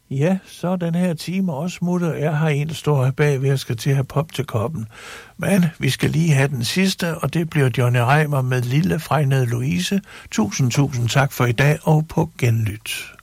Ja, så er den her time også smuttet. Jeg har en, der står bagved og skal til at have pop til koppen. Men vi skal lige have den sidste, og det bliver Johnny Reimer med Lille Fregnede Louise. Tusind tak for i dag, og på genlyt.